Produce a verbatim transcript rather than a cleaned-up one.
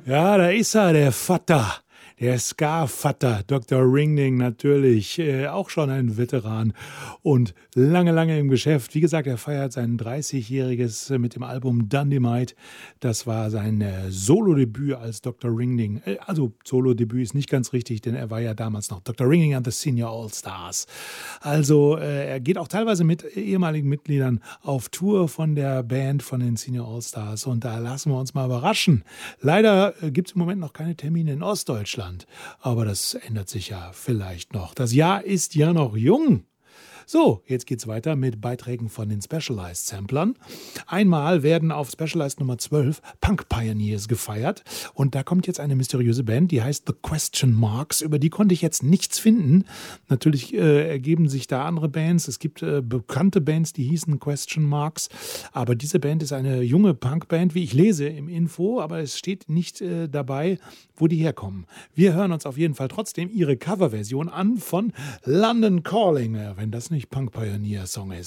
Ja, da ist er, der Vater. Der Ska-Vater, Doktor Ringling, natürlich, äh, auch schon ein Veteran und lange, lange im Geschäft. Wie gesagt, er feiert sein dreißigjähriges mit dem Album Dynamite. Das war sein äh, Solodebüt als Doktor Ringling. Äh, also Solodebüt ist nicht ganz richtig, denn er war ja damals noch Doktor Ringling and the Senior All-Stars. Also äh, er geht auch teilweise mit ehemaligen Mitgliedern auf Tour von der Band von den Senior All-Stars. Und da lassen wir uns mal überraschen. Leider äh, gibt es im Moment noch keine Termine in Ostdeutschland. Aber das ändert sich ja vielleicht noch. Das Jahr ist ja noch jung. So, jetzt geht's weiter mit Beiträgen von den Specialized Samplern. Einmal werden auf Specialized Nummer zwölf Punk Pioneers gefeiert und da kommt jetzt eine mysteriöse Band, die heißt The Question Marks. Über die konnte ich jetzt nichts finden. Natürlich äh, ergeben sich da andere Bands. Es gibt äh, bekannte Bands, die hießen Question Marks, aber diese Band ist eine junge Punkband, wie ich lese im Info, aber es steht nicht äh, dabei, wo die herkommen. Wir hören uns auf jeden Fall trotzdem ihre Coverversion an von London Calling, wenn das nicht Punk Pioneer Song ist.